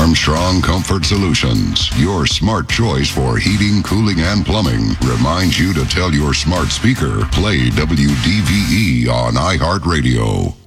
Armstrong Comfort Solutions, your smart choice for heating, cooling, and plumbing, reminds you to tell your smart speaker, play WDVE on iHeartRadio.